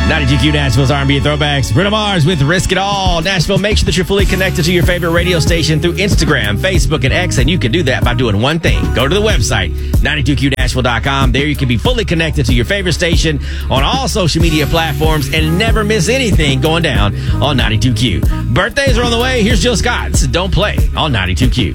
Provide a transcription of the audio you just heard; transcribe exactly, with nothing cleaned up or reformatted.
ninety-two Q Nashville's R and B Throwbacks. Bruno Mars with Risk It All. Nashville, make sure that you're fully connected to your favorite radio station through Instagram, Facebook, and X, and you can do that by doing one thing. Go to the website, ninety-two Q Nashville dot com. There you can be fully connected to your favorite station on all social media platforms and never miss anything going down on ninety-two Q. Birthdays are on the way. Here's Jill Scott. Don't Play on ninety-two Q.